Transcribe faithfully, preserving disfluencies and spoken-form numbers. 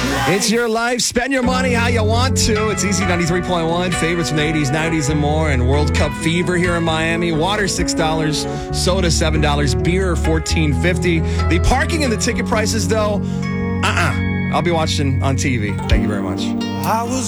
It's your life. Spend your money how you want to. It's Easy ninety-three point one. Favorites from the eighties, nineties, and more. And World Cup fever here in Miami. Water, six dollars. Soda, seven dollars. Beer, fourteen fifty. The parking and the ticket prices, though, uh-uh. I'll be watching on T V. Thank you very much. I was